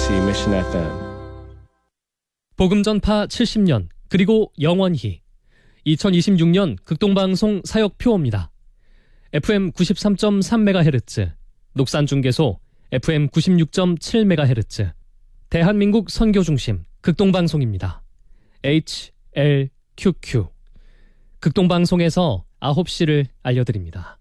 KBC Mission FM. 복음 전파 70년 그리고 영원히 2026년 극동방송 사역표입니다. FM 93.3MHz, 녹산중계소 FM 96.7MHz, 대한민국 선교중심 극동방송입니다. HLQQ. 극동방송에서 9시를 알려드립니다.